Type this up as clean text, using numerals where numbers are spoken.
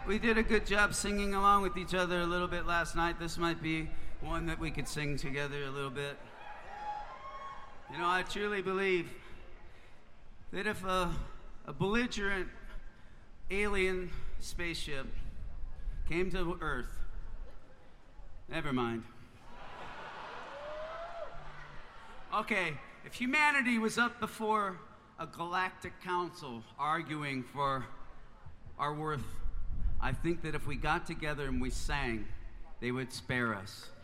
We did a good job singing along with each other a little bit last night. This might be one that we could sing together a little bit. You know, I truly believe that if a belligerent alien spaceship came to Earth, never mind. Okay, if humanity was up before a galactic council arguing for our worth, I think that if we got together and we sang, they would spare us.